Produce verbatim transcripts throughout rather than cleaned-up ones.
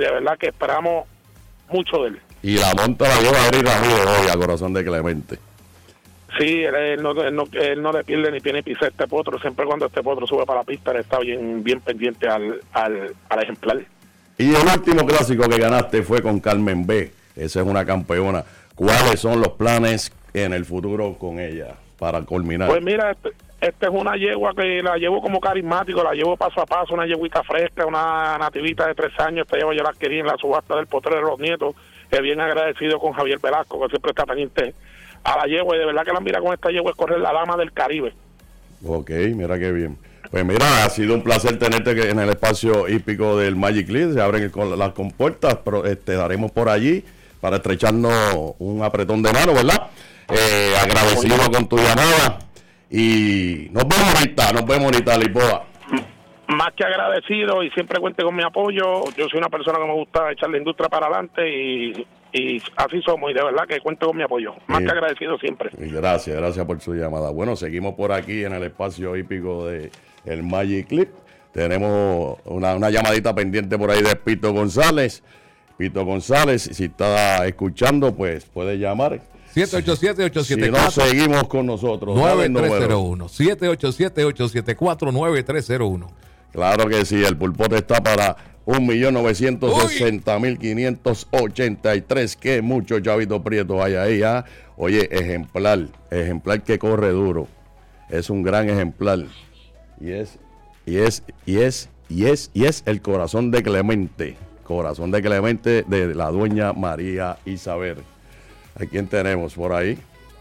de verdad que esperamos mucho de él. Y la monta la lleva Eric Ramírez hoy a Corazón de Clemente. Sí, él, él, no, él, no, él no le pierde ni pie ni pisa a este potro. Siempre cuando este potro sube para la pista, él está bien, bien pendiente al, al, al ejemplar. Y el último clásico que ganaste fue con Carmen B. Esa es una campeona. ¿Cuáles son los planes en el futuro con ella para culminar? Pues mira, este, esta es una yegua que la llevo como carismático, la llevo paso a paso, una yeguita fresca, una nativita de tres años. Esta yegua yo la quería en la subasta del potrero de los nietos. Que bien agradecido con Javier Velasco, que siempre está pendiente a la yegua, y de verdad que la mira con esta yegua es correr la dama del Caribe. Ok, mira qué bien. Pues mira, ha sido un placer tenerte en el espacio hípico del Magic League. Se abren el, las compuertas, pero este, daremos por allí para estrecharnos un apretón de mano, ¿verdad? Eh, agradecido con tu llamada y nos vemos ahorita, nos vemos ahorita, Lisboa. Más que agradecido, y siempre cuente con mi apoyo. Yo soy una persona que me gusta echar la industria para adelante y, y así somos, y de verdad que cuente con mi apoyo. Más y, que agradecido siempre. Y gracias, gracias por su llamada. Bueno, seguimos por aquí en el espacio hípico de el Magic Clip. Tenemos una, una llamadita pendiente por ahí de Pito González. Pito González, si está escuchando, pues puede llamar. siete ocho siete, ocho siete cuatro, si no, seguimos con nosotros. nueve tres cero uno. siete ocho siete, ocho siete cuatro, nueve tres cero uno. Claro que sí, el pulpote está para un millón novecientos sesenta mil quinientos ochenta y tres. Qué muchos chavitos prietos hay ahí. ¿Ah? Oye, ejemplar, ejemplar que corre duro. Es un gran ejemplar. Y es, y es, y es, y es, y es el corazón de Clemente. Corazón de Clemente de la dueña María Isabel. ¿A quién tenemos por ahí?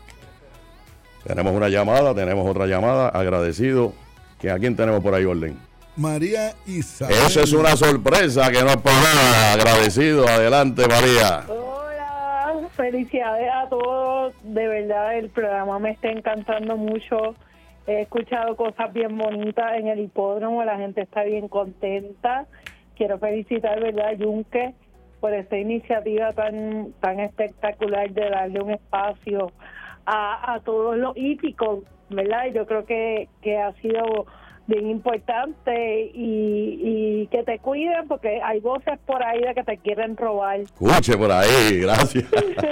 Tenemos una llamada, tenemos otra llamada. Agradecido. ¿A quién tenemos por ahí, Orden? María Isabel. Eso es una sorpresa que no es para nada. Agradecido. Adelante, María. Hola, felicidades a todos. De verdad, el programa me está encantando mucho. He escuchado cosas bien bonitas en el hipódromo. La gente está bien contenta. Quiero felicitar, ¿verdad, Yunque, por esta iniciativa tan tan espectacular de darle un espacio a, a todos los hípicos, ¿verdad? Yo creo que, que ha sido bien importante y, y que te cuiden, porque hay voces por ahí de que te quieren robar. Escuche por ahí, gracias.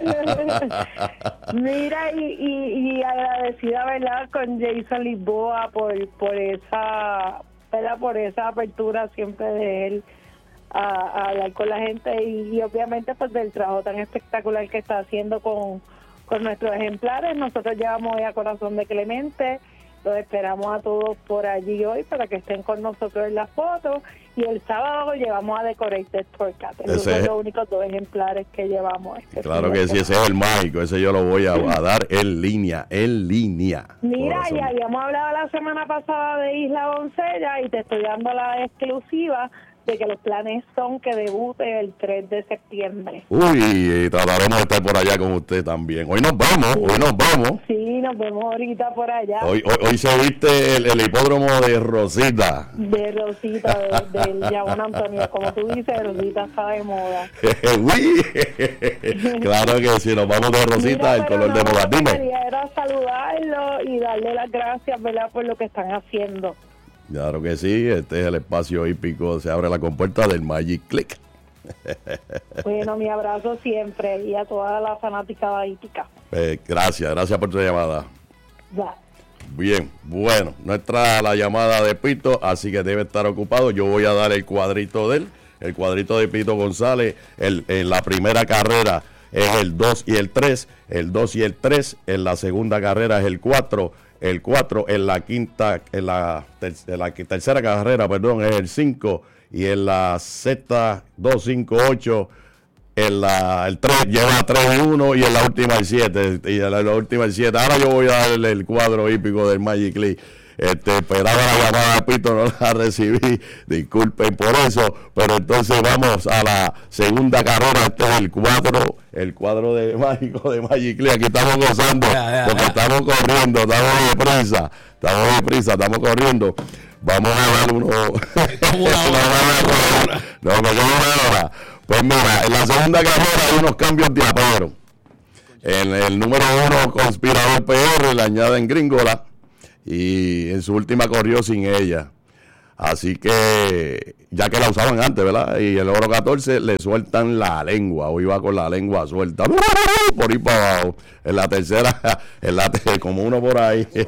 Mira, y, y, y agradecida, ¿verdad?, con Jason Lisboa por, por esa, ¿verdad?, por esa apertura siempre de él a, a hablar con la gente y, y obviamente pues del trabajo tan espectacular que está haciendo con, con nuestros ejemplares. Nosotros llevamos hoy a Corazón de Clemente. Los esperamos a todos por allí hoy para que estén con nosotros en las fotos. Y el sábado llevamos a Decorated Torcat. Esos son los únicos dos ejemplares que llevamos. Este claro que sí, ese es el mágico. Ese yo lo voy a, a dar en línea, en línea. Mira, corazón. Y habíamos hablado la semana pasada de Isla Doncella y te estoy dando la exclusiva de que los planes son que debute el tres de septiembre. Uy, trataremos de estar por allá con usted también. Hoy nos vamos, sí. hoy nos vamos. Sí, nos vemos ahorita por allá. Hoy hoy, hoy se viste el, el hipódromo de Rosita. De Rosita, de, del Yabón Antonio. Como tú dices, Rosita está de moda. Uy, claro que sí, nos vamos de Rosita, el color no, de moda. Dime. Quería era saludarlo y darle las gracias, ¿verdad?, por lo que están haciendo. Claro que sí, este es el espacio hípico, se abre la compuerta del Magic Click. Bueno, mi abrazo siempre y a toda la fanática hípica. Eh, gracias, gracias por tu llamada. Ya. Bien, bueno, no entra la llamada de Pito, así que debe estar ocupado. Yo voy a dar el cuadrito de él, el cuadrito de Pito González. El, en la primera carrera es el dos y el tres, el dos y el tres, en la segunda carrera es el cuatro. El cuatro, en la quinta, en la, ter, en la tercera carrera, perdón, es el cinco, y en la sexta, dos, cinco, ocho, en la, el tres, lleva tres y uno, y en la última el siete, y en la, la última el siete. Ahora yo voy a darle el cuadro hípico del Magic League. Este, esperaba la llamada de Pito, no la recibí, disculpen por eso, pero entonces vamos a la segunda carrera. Este es el cuadro, el cuadro de mágico de Magic League. Aquí estamos gozando, ya, ya, porque ya. estamos corriendo, estamos de prisa, estamos de prisa, estamos corriendo. Vamos a dar uno. no, no, no, pues mira, en la segunda carrera hay unos cambios de apero. En el número uno, Conspirador P R, le añaden Gringola. Y en su última corrió sin ella. Así que, ya que la usaban antes, ¿verdad? Y el oro catorce le sueltan la lengua. Hoy va con la lengua suelta. Por ahí para abajo. En la tercera, en la te- como uno por ahí. En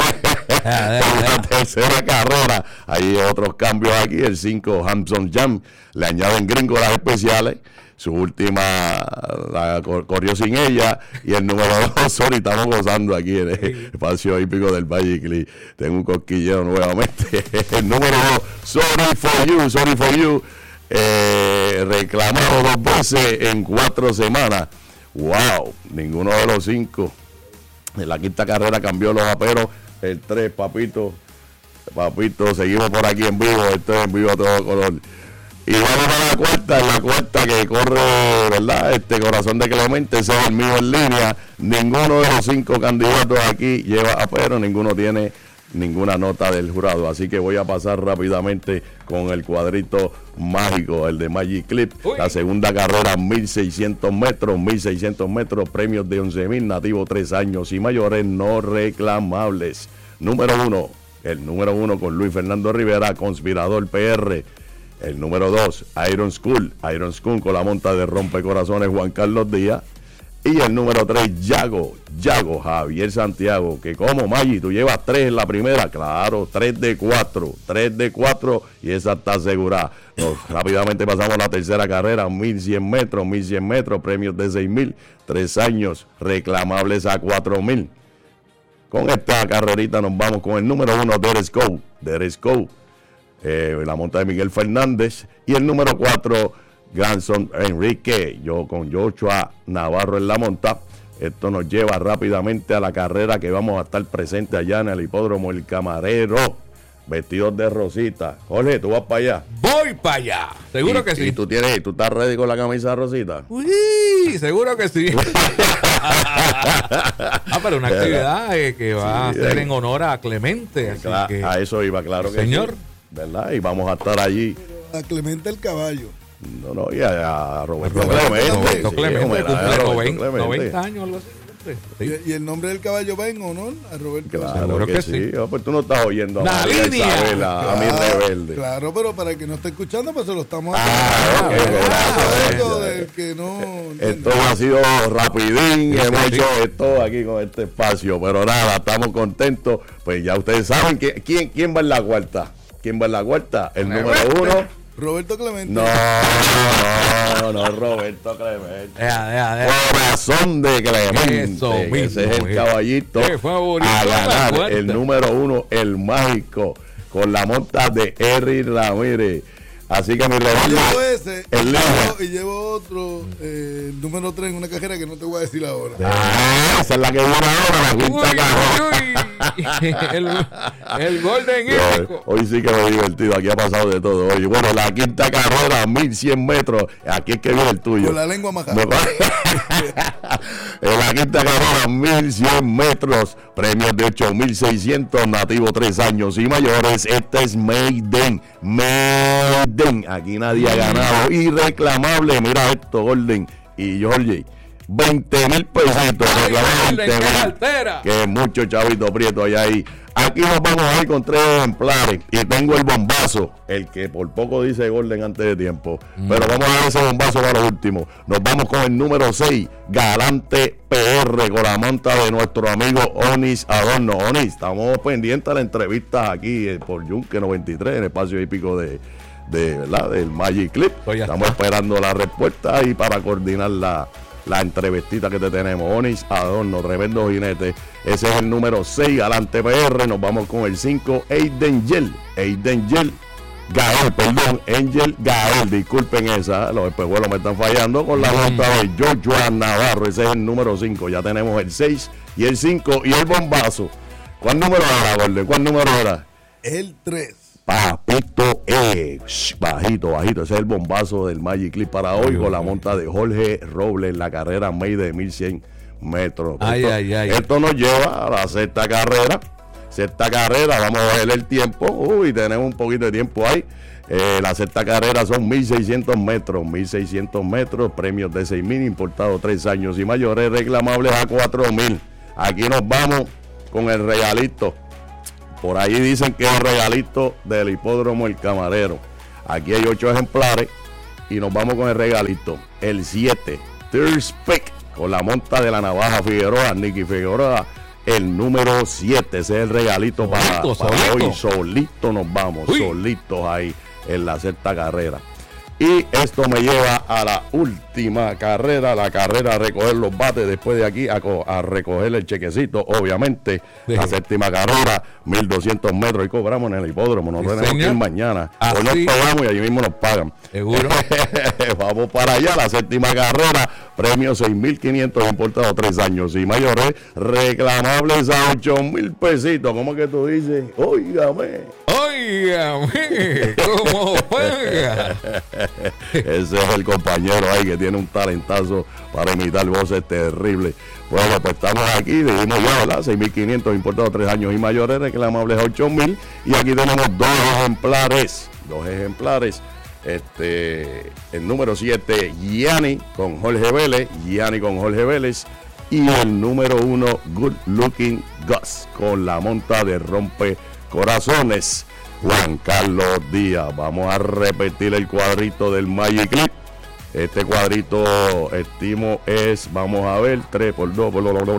la tercera carrera. Hay otros cambios aquí. El cinco, Hampson Jam. Le añaden gringolas especiales. Su última la cor- corrió sin ella. Y el número dos, sorry, estamos gozando aquí en el espacio hípico del Magic League. Tengo un cosquilleo nuevamente. El número dos, Sorry for You, Sorry for You. Eh, reclamado dos veces en cuatro semanas. Wow, ninguno de los cinco. En la quinta carrera cambió los aperos. El tres, papito. Papito, seguimos por aquí en vivo. Esto es en vivo a todo color. Y vamos a la cuarta, en la cuarta que corre, ¿verdad? Este Corazón de Clemente, ese es el mío en línea. Ninguno de los cinco candidatos aquí lleva apero, ninguno tiene ninguna nota del jurado. Así que voy a pasar rápidamente con el cuadrito mágico, el de Magic Clip. Uy. La segunda carrera, mil seiscientos metros, mil seiscientos metros, premios de once mil, nativo tres años y mayores no reclamables. Número uno, el número uno con Luis Fernando Rivera, Conspirador P R. El número dos, Iron School, Iron School con la monta de Rompecorazones Juan Carlos Díaz. Y el número tres, Yago, Yago, Javier Santiago, que como Maggi, tú llevas tres en la primera, claro, tres de cuatro, tres de cuatro y esa está asegurada. Nos, rápidamente pasamos a la tercera carrera, mil cien metros, mil cien metros, premios de seis mil, tres años, reclamables a cuatro mil. Con esta carrerita nos vamos con el número uno, Deres Go, Deres Go. Eh, la monta de Miguel Fernández y el número cuatro, Grandson Enrique, yo con Joshua Navarro en la monta. Esto nos lleva rápidamente a la carrera que vamos a estar presentes allá en el hipódromo El Camarero, vestidos de rosita. Jorge, tú vas para allá. Voy para allá. Seguro Y- que sí. Y tú tienes, tú estás ready con la camisa rosita. Uy, seguro que sí. Ah, pero una actividad eh, que va Sí, a ser eh. en honor a Clemente. Así Cla- que, A eso iba, claro que Señor. sí, ¿verdad? Y vamos a estar allí. A Clemente el caballo. No, no, y a, a Roberto Roberto Clemente. Roberto sí, Clemente homenaje a cumple Roberto noventa, Clemente. noventa años, algo así. Sí. Y, y el nombre del caballo va en honor a Roberto. Claro Seguro que, que sí. sí. Oh, pues tú no estás oyendo a La María línea. Isabela, a mi rebelde. Claro, pero para el que no esté escuchando, pues se lo estamos Ah, ok, haciendo. gracias. Hablando del que no. Esto ha sido rapidín, Sí, hemos sí. hecho esto aquí con este espacio, pero nada, estamos contentos. Pues ya ustedes saben que, quién, quién va en la cuarta. ¿Quién va en la cuarta? El número uno. Roberto Clemente. No, no, no, Roberto Clemente. Deja, deja, deja. Corazón de Clemente. Eso que mismo, ese es el eh. caballito Qué favorito a de la ganar. cuarta. El número uno, el mágico, con la monta de Eric Ramírez. Así que mi Yo rebelde. llevo ese El y, línea. llevo, y llevo otro, eh, el número tres en una cajera que no te voy a decir ahora. Ah, esa es la que viene ahora, la Uy, quinta carrera. uy, uy. el, el Golden Yo, Hípico. hoy sí que me he divertido, aquí ha pasado de todo hoy. Bueno, la quinta carrera, mil cien metros, aquí es que viene el tuyo. Con la lengua majada. Me pa- en la quinta carrera, mil cien metros, premios de ocho mil seiscientos, nativo tres años y mayores. Este es Maiden, Maiden. Aquí nadie ha ganado. Irreclamable, mira esto, Golden y Georgie. veinte mil pesitos. Ay, reclamable Golden, veinte qué mil. cartera. Que mucho chavito prieto hay ahí. Aquí nos vamos a ir con tres ejemplares. Y tengo el bombazo, el que por poco dice Golden antes de tiempo. Pero vamos a dar ese bombazo para lo último. Nos vamos con el número seis, Galante P R, con la monta de nuestro amigo Onis Adorno. Onis, estamos pendientes a la entrevista aquí eh, por Yunque noventa y tres, en el espacio hípico de, de ¿verdad? Del Magic Clip. Pues ya Estamos está. esperando la respuesta y para coordinar la, la entrevistita que te tenemos. Onis Adorno, tremendo jinete. Ese es el número seis, Galante P R. Nos vamos con el cinco, Aiden Gel. Aiden Gel. Gael, perdón, Angel Gael, disculpen esa, los espejuelos me están fallando con la nota de Joshua Navarro, ese es el número cinco, ya tenemos el seis y el cinco y el bombazo. ¿Cuál número era, Gordo? ¿Cuál número era? El tres. Papito E, shh, bajito, bajito, ese es el bombazo del Magic Clip para hoy con la monta de Jorge Robles en la carrera May de mil cien metros. Ay, esto, ay, ay. esto nos lleva a la sexta carrera. Sexta carrera, vamos a ver el tiempo. Uy, tenemos un poquito de tiempo ahí. Eh, la sexta carrera son mil seiscientos metros, mil seiscientos metros, premios de seis mil, importados tres años y mayores, reclamables a cuatro mil. Aquí nos vamos con el regalito. Por ahí dicen que es el regalito del hipódromo El Camarero. Aquí hay ocho ejemplares y nos vamos con el regalito. El siete, Thirst Pick, con la monta de la navaja Figueroa, Nicky Figueroa. El número siete, ese es el regalito solito, para, para hoy. Solito nos vamos, Uy. solitos ahí en la sexta carrera. Y esto me lleva a la última carrera, la carrera a recoger los bates después de aquí, a, a recoger el chequecito, obviamente. Sí. La séptima carrera, mil doscientos metros, y cobramos en el hipódromo, nos sí, tenemos señor. que ir mañana. Así. Hoy nos pagamos y allí mismo nos pagan. Seguro. Vamos para allá, la séptima carrera, premio seis mil quinientos, importado tres años y mayores, reclamables a ocho mil pesitos. ¿Cómo que tú dices? Óigame. Óigame, ¿cómo juega? Ese es el compañero ahí que tiene un talentazo para imitar voces terribles. Bueno, pues estamos aquí, dijimos ya, ¿verdad? seis mil quinientos, importado tres años y mayores, reclamables a ocho mil. Y aquí tenemos dos ejemplares, dos ejemplares. Este, el número siete, Gianni con Jorge Vélez, Gianni con Jorge Vélez. Y el número uno, Good Looking Gus, con la monta de Rompe Corazones, Juan Carlos Díaz. Vamos a repetir el cuadrito del Magic Clip. Este cuadrito, estimo, es, vamos a ver, tres por dos.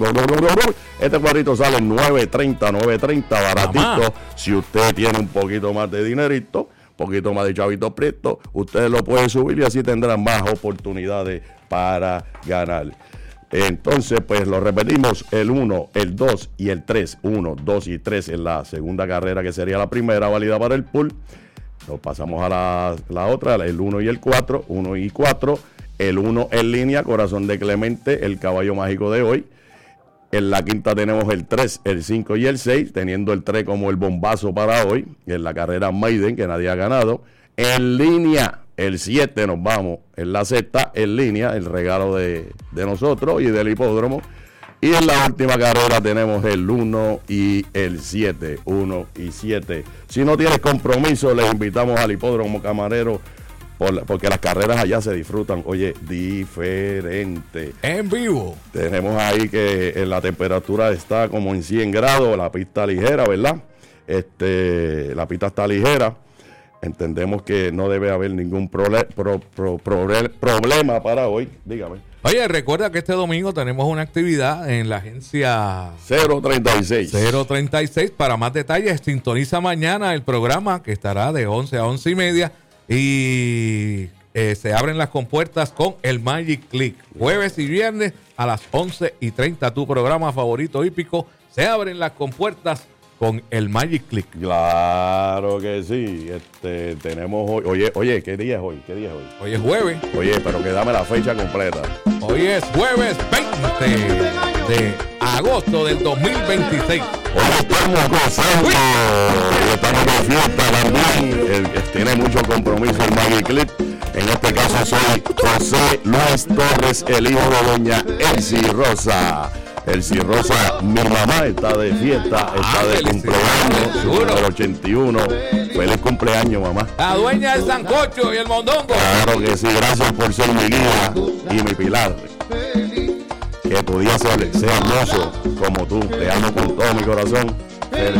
Este cuadrito sale en nueve treinta, nueve treinta, baratito. Mamá. Si usted tiene un poquito más de dinerito, un poquito más de chavito prieto, usted lo puede subir y así tendrán más oportunidades para ganar. Entonces, pues lo repetimos, el uno, el dos y el tres. uno, dos y tres en la segunda carrera, que sería la primera válida para el pool. Nos pasamos a la, la otra, el uno y el cuatro, uno y cuatro. El uno en línea, Corazón de Clemente, el caballo mágico de hoy. En la quinta tenemos el tres, el cinco y el seis, teniendo el tres como el bombazo para hoy. En la carrera Maiden, que nadie ha ganado. En línea, el siete nos vamos, en la sexta, en línea, el regalo de, de nosotros y del hipódromo. Y en la última carrera tenemos el uno y el siete, uno y siete. Si no tienes compromiso, les invitamos al hipódromo Camarero, por, porque las carreras allá se disfrutan, oye, diferente. En vivo. Tenemos ahí que en la temperatura está como en cien grados, la pista ligera, ¿verdad? Este, la pista está ligera. Entendemos que no debe haber ningún prole, pro, pro, pro, problema para hoy. Dígame. Oye, recuerda que este domingo tenemos una actividad en la agencia cero treinta y seis. cero treinta y seis. Para más detalles, sintoniza mañana el programa, que estará de once a once y media. Y eh, se abren las compuertas con el Magic Click. Jueves y viernes a las once y treinta. Tu programa favorito hípico. Se abren las compuertas con el Magic Click. Claro que sí. Este, tenemos hoy. Oye, oye, ¿qué día es hoy? ¿Qué día es hoy? Hoy es jueves. Oye, pero que dame la fecha completa. Hoy es jueves veinte de agosto del dos mil veintiséis. Hoy estamos gozando. Hoy estamos de fiesta también. El, el, tiene mucho compromiso el Magic Click. En este caso soy José Luis Torres, el hijo de doña Elsie Rosa. Elsie Rosa, mi mamá, está de fiesta, está ah, de cumpleaños, número ochenta y uno. Feliz cumpleaños, mamá. La dueña del sancocho y el mondongo. Claro que sí, gracias por ser mi guía y mi pilar. Que podía ser, ser hermoso como tú. Te amo con todo mi corazón.